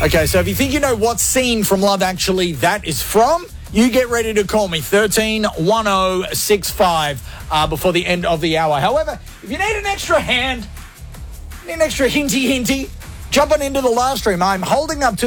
Okay, so if you think you know what scene from Love Actually that is from, you get ready to call me, 131065, before the end of the hour. However, if you need an extra hand, need an extra hinty, jump on into the live stream. I'm holding up to